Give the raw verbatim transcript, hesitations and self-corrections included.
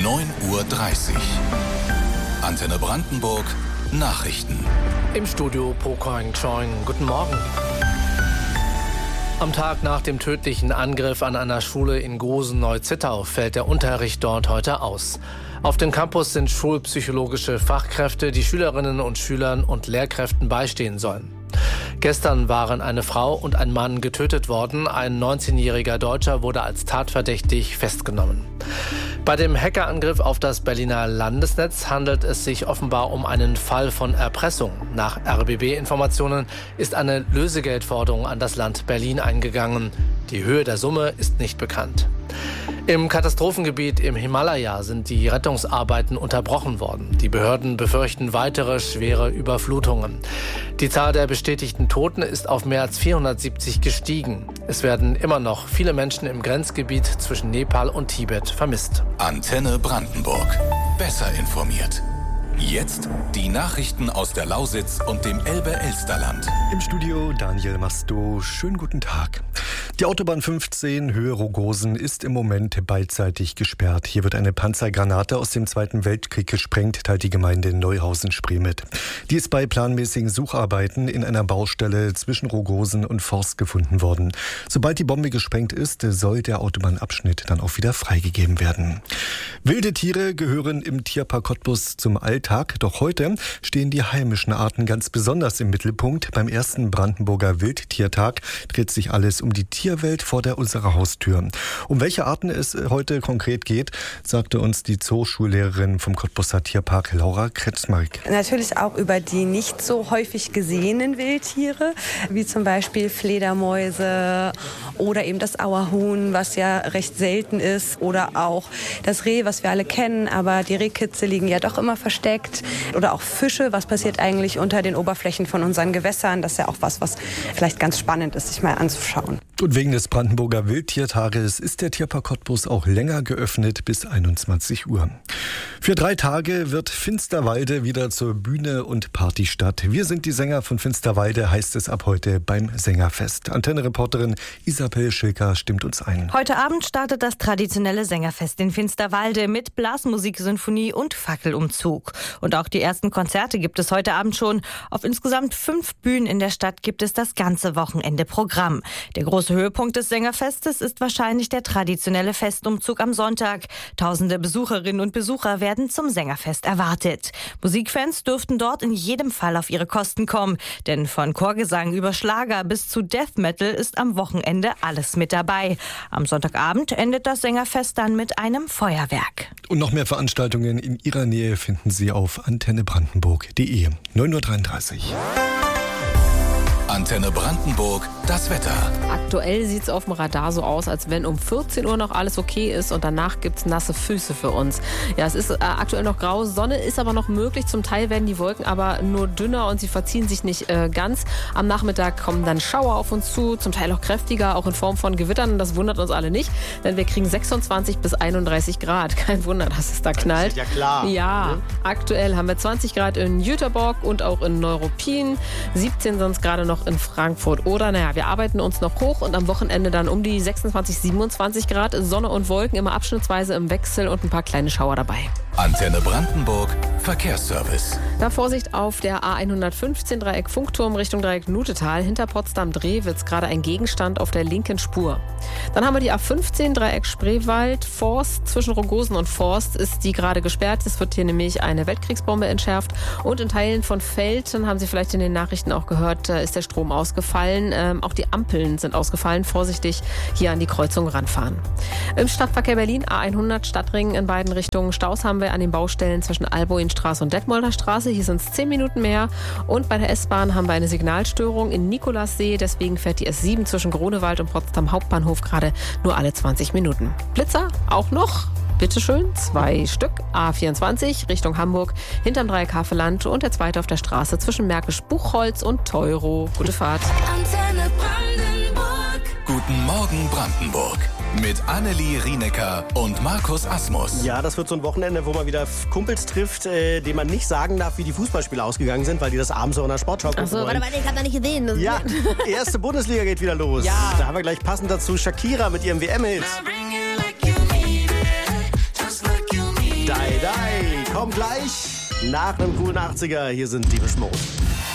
neun Uhr dreißig. Antenne Brandenburg, Nachrichten. Im Studio Pokoing Choing. Guten Morgen. Am Tag nach dem tödlichen Angriff an einer Schule in Gosen-Neu-Zittau fällt der Unterricht dort heute aus. Auf dem Campus sind schulpsychologische Fachkräfte, die Schülerinnen und Schülern und Lehrkräften beistehen sollen. Gestern waren eine Frau und ein Mann getötet worden. Ein neunzehnjähriger Deutscher wurde als tatverdächtig festgenommen. Bei dem Hackerangriff auf das Berliner Landesnetz handelt es sich offenbar um einen Fall von Erpressung. Nach R B B-Informationen ist eine Lösegeldforderung an das Land Berlin eingegangen. Die Höhe der Summe ist nicht bekannt. Im Katastrophengebiet im Himalaya sind die Rettungsarbeiten unterbrochen worden. Die Behörden befürchten weitere schwere Überflutungen. Die Zahl der bestätigten Toten ist auf mehr als vierhundertsiebzig gestiegen. Es werden immer noch viele Menschen im Grenzgebiet zwischen Nepal und Tibet vermisst. Antenne Brandenburg. Besser informiert. Jetzt die Nachrichten aus der Lausitz und dem Elbe-Elsterland. Im Studio Daniel Masto. Schönen guten Tag. Die Autobahn fünfzehn Höhe Rogosen ist im Moment beidseitig gesperrt. Hier wird eine Panzergranate aus dem Zweiten Weltkrieg gesprengt, teilt die Gemeinde Neuhausen-Spree mit. Die ist bei planmäßigen Sucharbeiten in einer Baustelle zwischen Rogosen und Forst gefunden worden. Sobald die Bombe gesprengt ist, soll der Autobahnabschnitt dann auch wieder freigegeben werden. Wilde Tiere gehören im Tierpark Cottbus zum Alltag. Doch heute stehen die heimischen Arten ganz besonders im Mittelpunkt. Beim ersten Brandenburger Wildtiertag dreht sich alles um die Tierwelt vor der unserer Haustür. Um welche Arten es heute konkret geht, sagte uns die Zooschullehrerin vom Cottbuser Tierpark, Laura Kretzmark. Natürlich auch über die nicht so häufig gesehenen Wildtiere, wie zum Beispiel Fledermäuse oder eben das Auerhuhn, was ja recht selten ist, oder auch das Reh, was wir alle kennen, aber die Rehkitze liegen ja doch immer versteckt. Oder auch Fische, was passiert eigentlich unter den Oberflächen von unseren Gewässern. Das ist ja auch was, was vielleicht ganz spannend ist, sich mal anzuschauen. Und wegen des Brandenburger Wildtiertages ist der Tierpark Cottbus auch länger geöffnet, bis einundzwanzig Uhr. Für drei Tage wird Finsterwalde wieder zur Bühne und Partystadt. Wir sind die Sänger von Finsterwalde, heißt es ab heute beim Sängerfest. Antenne-Reporterin Isabel Schilker stimmt uns ein. Heute Abend startet das traditionelle Sängerfest in Finsterwalde mit Blasmusik-Sinfonie und Fackelumzug. Und auch die ersten Konzerte gibt es heute Abend schon. Auf insgesamt fünf Bühnen in der Stadt gibt es das ganze Wochenende Programm. Der große Höhepunkt des Sängerfestes ist wahrscheinlich der traditionelle Festumzug am Sonntag. Tausende Besucherinnen und Besucher werden zum Sängerfest erwartet. Musikfans dürften dort in jedem Fall auf ihre Kosten kommen. Denn von Chorgesang über Schlager bis zu Death Metal ist am Wochenende alles mit dabei. Am Sonntagabend endet das Sängerfest dann mit einem Feuerwerk. Und noch mehr Veranstaltungen in Ihrer Nähe finden Sie auf antenne brandenburg punkt de. neun Uhr dreiunddreißig. Antenne Brandenburg, das Wetter. Aktuell sieht es auf dem Radar so aus, als wenn um vierzehn Uhr noch alles okay ist und danach gibt es nasse Füße für uns. Ja, es ist äh, aktuell noch grau, Sonne ist aber noch möglich. Zum Teil werden die Wolken aber nur dünner und sie verziehen sich nicht äh, ganz. Am Nachmittag kommen dann Schauer auf uns zu, zum Teil auch kräftiger, auch in Form von Gewittern. Und das wundert uns alle nicht, denn wir kriegen sechsundzwanzig bis einunddreißig Grad. Kein Wunder, dass es da knallt. Das ist ja klar. Ja, aktuell haben wir zwanzig Grad in Jüterborg und auch in Neuruppin. siebzehn sonst gerade noch in Frankfurt. Oder, naja, wir arbeiten uns noch hoch und am Wochenende dann um die sechsundzwanzig, siebenundzwanzig Grad. Sonne und Wolken immer abschnittsweise im Wechsel und ein paar kleine Schauer dabei. Antenne Brandenburg, Verkehrsservice. Da Vorsicht auf der A hundertfünfzehn Dreieck Funkturm Richtung Dreieck Nutetal. Hinter Potsdam-Drewitz gerade ein Gegenstand auf der linken Spur. Dann haben wir die A fünfzehn Dreieck Spreewald. Forst zwischen Rogosen und Forst ist die gerade gesperrt. Es wird hier nämlich eine Weltkriegsbombe entschärft. Und in Teilen von Velten, haben Sie vielleicht in den Nachrichten auch gehört, ist der Strom ausgefallen. Ähm, auch die Ampeln sind ausgefallen. Vorsichtig hier an die Kreuzung ranfahren. Im Stadtverkehr Berlin A hundert Stadtring in beiden Richtungen. Staus haben wir an den Baustellen zwischen Alboinstraße und Detmolder Straße. Hier sind es zehn Minuten mehr. Und bei der S-Bahn haben wir eine Signalstörung in Nikolassee. Deswegen fährt die S sieben zwischen Grunewald und Potsdam Hauptbahnhof gerade nur alle zwanzig Minuten. Blitzer auch noch. Bitteschön, zwei Stück. A vierundzwanzig Richtung Hamburg, hinterm Dreieck Havelland und der zweite auf der Straße zwischen Märkisch-Buchholz und Teuro. Gute Fahrt. Antenne Brandenburg. Guten Morgen Brandenburg. Mit Annelie Rienecker und Markus Asmus. Ja, das wird so ein Wochenende, wo man wieder Kumpels trifft, äh, denen man nicht sagen darf, wie die Fußballspiele ausgegangen sind, weil die das abends auch in der Sportschau gucken Achso, wollen. warte, warte, ich hab da nicht gesehen. Das Ja, die erste Bundesliga geht wieder los. Ja. Da haben wir gleich passend dazu Shakira mit ihrem W M-Hit. kommt gleich nach einem coolen achtziger. Hier sind Depeche Mode.